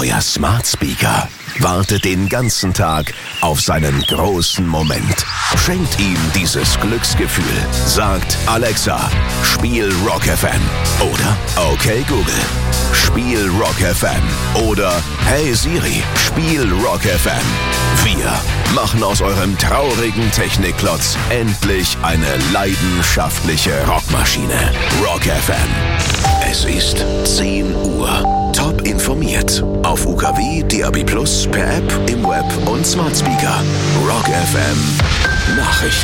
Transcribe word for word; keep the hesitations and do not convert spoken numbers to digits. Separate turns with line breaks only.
Euer Smart Speaker wartet den ganzen Tag auf seinen großen Moment. Schenkt ihm dieses Glücksgefühl. Sagt Alexa, spiel Rock F M. Oder okay Google, spiel Rock F M. Oder hey Siri, spiel Rock F M. Wir machen aus eurem traurigen Technikklotz endlich eine leidenschaftliche Rockmaschine. Rock F M. Es ist zehn Uhr. Top informiert. Auf U K W, D A B plus, per App, im Web und Smart Speaker. Rock F M Nachrichten.